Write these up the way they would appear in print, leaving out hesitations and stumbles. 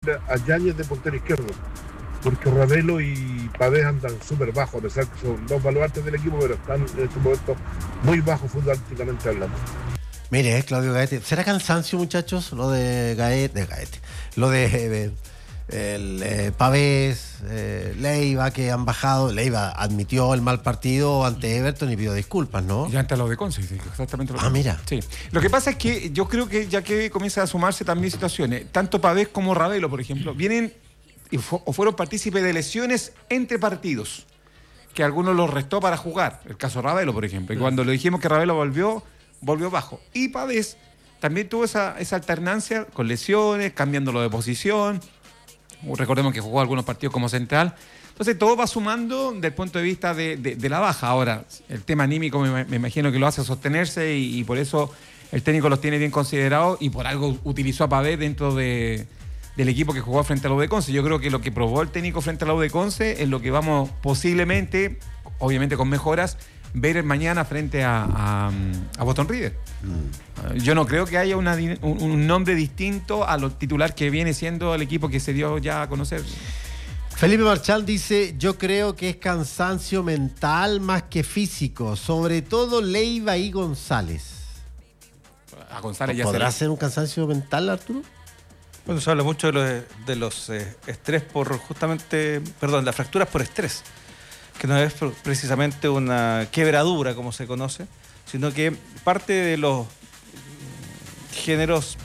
a Yáñez de portero izquierdo, porque Ravelo y Pavés andan súper bajos, a pesar que son dos baluartes del equipo, pero están en este momento muy bajos futbolísticamente hablando. Mire, Claudio Gaete, ¿será cansancio, muchachos? Lo de Gaete, lo de Pavés, Leiva, que han bajado. Leiva admitió el mal partido ante Everton y pidió disculpas, ¿no? Ya ante lo de Conce, exactamente lo que mira. Sí. Lo que pasa es que yo creo que ya que comienza a sumarse también situaciones, tanto Pavés como Ravelo, por ejemplo, vienen o fueron partícipes de lesiones entre partidos, que algunos los restó para jugar. El caso Ravelo, por ejemplo. Y cuando le dijimos que Ravelo volvió bajo. Y Pavés también tuvo esa alternancia con lesiones, cambiándolo de posición. Recordemos que jugó algunos partidos como central. Entonces todo va sumando desde el punto de vista de la baja. Ahora, el tema anímico me imagino que lo hace sostenerse y por eso el técnico los tiene bien considerados y por algo utilizó a Pavés dentro del equipo que jugó frente a la U de Conce. Yo creo que lo que probó el técnico frente a la U de Conce es lo que vamos posiblemente, obviamente con mejoras, ver mañana frente a Boston River. Yo no creo que haya un nombre distinto a lo titular que viene siendo el equipo que se dio ya a conocer. Felipe Marchal dice: yo creo que es cansancio mental más que físico, sobre todo Leiva y González. A González ya ¿Podrá ser un cansancio mental, Arturo? Bueno, se habla mucho de los estrés por justamente, las fracturas por estrés, que no es precisamente una quebradura como se conoce, sino que parte de los géneros,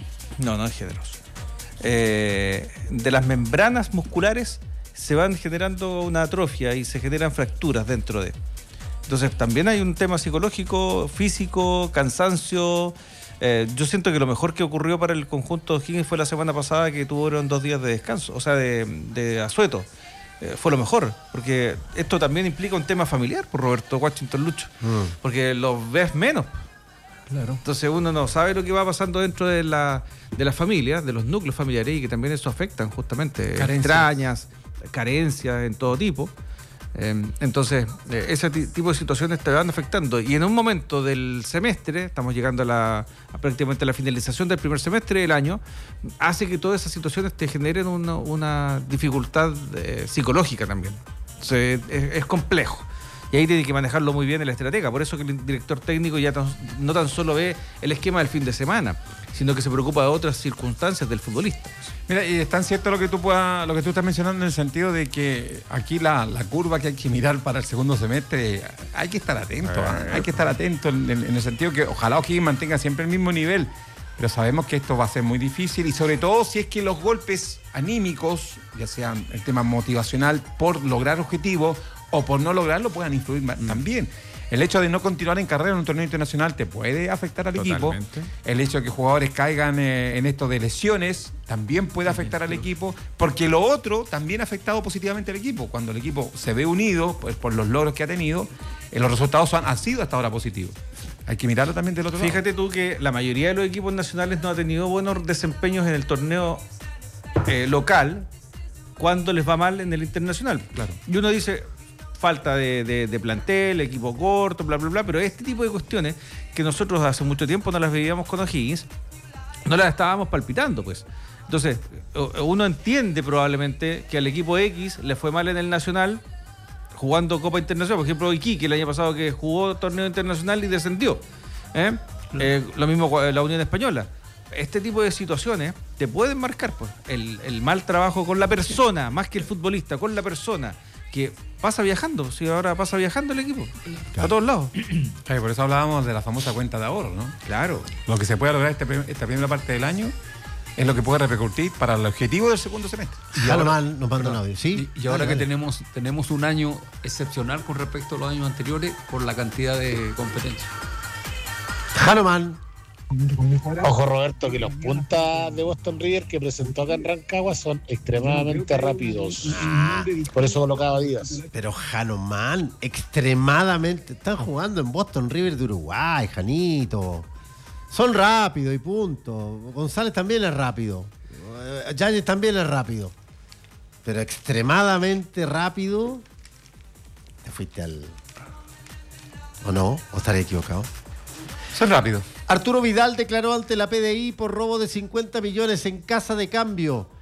de las membranas musculares se van generando una atrofia y se generan fracturas dentro de. Entonces también hay un tema psicológico, físico, cansancio. Yo siento que lo mejor que ocurrió para el conjunto de Higgins fue la semana pasada, que tuvieron 2 días de descanso, o sea, de asueto. Fue lo mejor, porque esto también implica un tema familiar por Roberto Washington Lucho, porque los ves menos. Claro. Entonces uno no sabe lo que va pasando dentro de la familia, de los núcleos familiares, y que también eso afecta justamente extrañas, carencias en todo tipo. Entonces, ese tipo de situaciones te van afectando. Y en un momento del semestre, estamos llegando a prácticamente la finalización del primer semestre del año, hace que todas esas situaciones te generen una dificultad psicológica también. Entonces, es complejo. Y ahí tiene que manejarlo muy bien el estratega. Por eso que el director técnico ya no tan solo ve el esquema del fin de semana, sino que se preocupa de otras circunstancias del futbolista. Mira, y es tan cierto lo que tú estás mencionando, en el sentido de que aquí la curva que hay que mirar para el segundo semestre, hay que estar atento. Hay que estar atento en el sentido que ojalá O'Higgins mantenga siempre el mismo nivel, pero sabemos que esto va a ser muy difícil, y sobre todo si es que los golpes anímicos, ya sean el tema motivacional por lograr objetivos o por no lograrlo, puedan influir también. El hecho de no continuar en carrera en un torneo internacional te puede afectar al equipo. El hecho de que jugadores caigan en esto de lesiones también puede afectar al equipo, porque lo otro también ha afectado positivamente al equipo. Cuando el equipo se ve unido, pues, por los logros que ha tenido, los resultados han sido hasta ahora positivos. Hay que mirarlo también del otro lado. Fíjate tú que la mayoría de los equipos nacionales no ha tenido buenos desempeños en el torneo local cuando les va mal en el internacional. Claro. Y uno dice, falta de plantel, equipo corto, bla, bla, bla, pero este tipo de cuestiones que nosotros hace mucho tiempo no las veíamos con O'Higgins, no las estábamos palpitando, pues. Entonces, uno entiende probablemente que al equipo X le fue mal en el Nacional jugando Copa Internacional. Por ejemplo, Iquique el año pasado, que jugó torneo internacional y descendió. Lo mismo la Unión Española. Este tipo de situaciones te pueden marcar, pues, el mal trabajo con la persona, más que el futbolista, con la persona, que pasa viajando. Si ahora pasa viajando el equipo, a todos lados. Por eso hablábamos de la famosa cuenta de ahorro, ¿no? Claro. Lo que se puede lograr esta primera parte del año es lo que puede repercutir para el objetivo del segundo semestre. Jalomán nos manda un audio, ¿sí? Y ahora que tenemos un año excepcional con respecto a los años anteriores por la cantidad de competencias. Jalomán. Ojo, Roberto, que los puntas de Boston River que presentó acá en Rancagua son extremadamente rápidos. Por eso colocaba Díaz. Pero Jalomán, extremadamente. Están jugando en Boston River de Uruguay, Janito. Son rápidos y punto. González también es rápido. Yáñez también es rápido. Pero extremadamente rápido. Te fuiste al... ¿O no? ¿O estaré equivocado? Son rápidos. Arturo Vidal declaró ante la PDI por robo de 50 millones en Casa de Cambio.